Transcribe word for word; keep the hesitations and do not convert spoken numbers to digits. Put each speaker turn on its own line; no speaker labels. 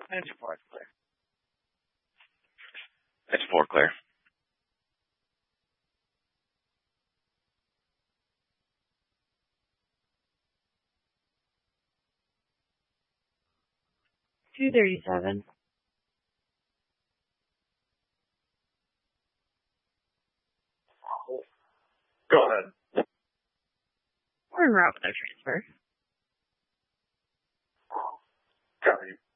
Engine four is clear.
Engine four clear.
two thirty-seven.
Go ahead.
We're en route with our transfer.
Copy.